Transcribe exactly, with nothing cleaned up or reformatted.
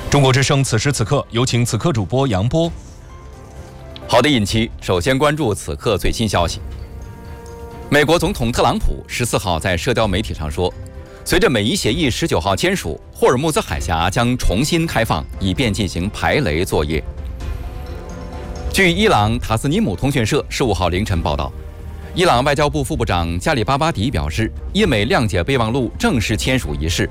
中国之声此时此刻，有请此刻主播杨波。 好的，尹期，首先关注此刻最新消息。美国总统特朗普十四号在社交媒体上说，随着美伊协议十九号签署，霍尔木兹海峡将重新开放，以便进行排雷作业。据伊朗塔斯尼姆通讯社十五号凌晨报道，伊朗外交部副部长加里巴巴迪表示，伊美谅解备忘录正式签署仪式